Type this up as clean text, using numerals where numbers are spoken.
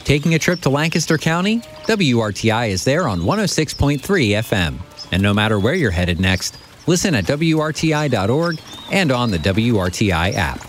Taking a trip to Lancaster County? WRTI is there on 106.3 FM. And no matter where you're headed next, listen at WRTI.org and on the WRTI app.